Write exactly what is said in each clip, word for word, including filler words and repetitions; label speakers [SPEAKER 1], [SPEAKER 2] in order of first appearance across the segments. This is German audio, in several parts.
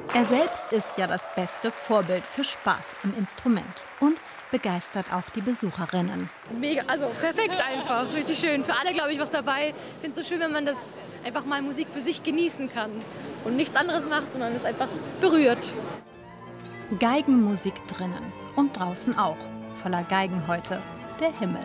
[SPEAKER 1] Er selbst ist ja das beste Vorbild für Spaß am Instrument und begeistert auch die Besucherinnen.
[SPEAKER 2] Mega, also perfekt einfach, richtig schön. Für alle, glaube ich, was dabei. Ich finde es so schön, wenn man das einfach mal Musik für sich genießen kann und nichts anderes macht, sondern es einfach berührt.
[SPEAKER 1] Geigenmusik drinnen und draußen auch. Voller Geigen heute der Himmel.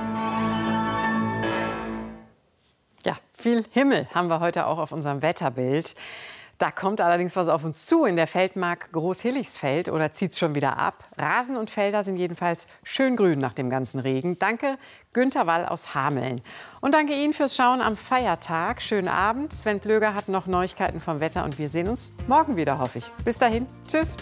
[SPEAKER 3] Ja, viel Himmel haben wir heute auch auf unserem Wetterbild. Da kommt allerdings was auf uns zu in der Feldmark Großhilligsfeld oder zieht es schon wieder ab. Rasen und Felder sind jedenfalls schön grün nach dem ganzen Regen. Danke Günter Wall aus Hameln. Und danke Ihnen fürs Schauen am Feiertag. Schönen Abend. Sven Plöger hat noch Neuigkeiten vom Wetter und wir sehen uns morgen wieder, hoffe ich. Bis dahin. Tschüss.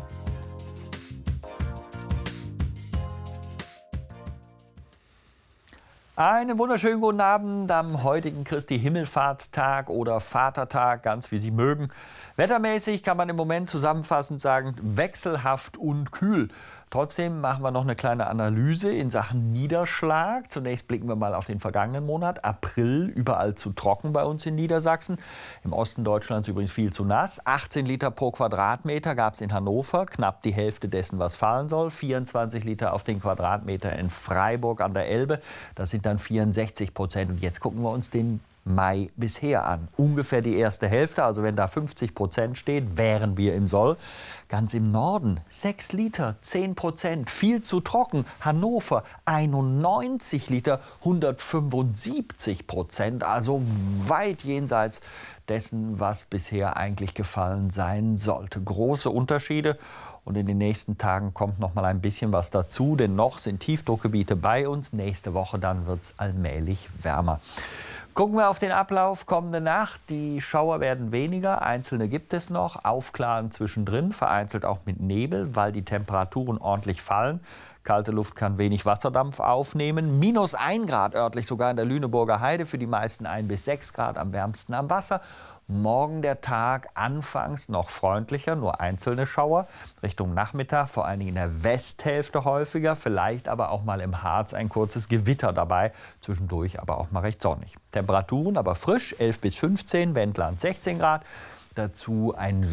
[SPEAKER 4] Einen wunderschönen guten Abend am heutigen Christi Himmelfahrtstag oder Vatertag, ganz wie Sie mögen. Wettermäßig kann man im Moment zusammenfassend sagen, wechselhaft und kühl. Trotzdem machen wir noch eine kleine Analyse in Sachen Niederschlag. Zunächst blicken wir mal auf den vergangenen Monat. April, überall zu trocken bei uns in Niedersachsen. Im Osten Deutschlands übrigens viel zu nass. achtzehn Liter pro Quadratmeter gab es in Hannover, knapp die Hälfte dessen, was fallen soll. vierundzwanzig Liter auf den Quadratmeter in Freiburg an der Elbe. Das sind dann vierundsechzig Prozent. Und jetzt gucken wir uns den Mai bisher an. Ungefähr die erste Hälfte, also wenn da fünfzig Prozent steht, wären wir im Soll. Ganz im Norden sechs Liter, zehn Prozent, viel zu trocken. Hannover einundneunzig Liter, hundertfünfundsiebzig Prozent, also weit jenseits dessen, was bisher eigentlich gefallen sein sollte. Große Unterschiede. Und in den nächsten Tagen kommt noch mal ein bisschen was dazu, denn noch sind Tiefdruckgebiete bei uns. Nächste Woche dann wird es allmählich wärmer. Gucken wir auf den Ablauf kommende Nacht. Die Schauer werden weniger, einzelne gibt es noch. Aufklaren zwischendrin, vereinzelt auch mit Nebel, weil die Temperaturen ordentlich fallen. Kalte Luft kann wenig Wasserdampf aufnehmen. Minus ein Grad örtlich sogar in der Lüneburger Heide, für die meisten ein bis sechs Grad, am wärmsten am Wasser. Morgen der Tag anfangs noch freundlicher, nur einzelne Schauer. Richtung Nachmittag, vor allen Dingen in der Westhälfte häufiger, vielleicht aber auch mal im Harz ein kurzes Gewitter dabei. Zwischendurch aber auch mal recht sonnig. Temperaturen aber frisch, elf bis fünfzehn, Wendland sechzehn Grad. Dazu ein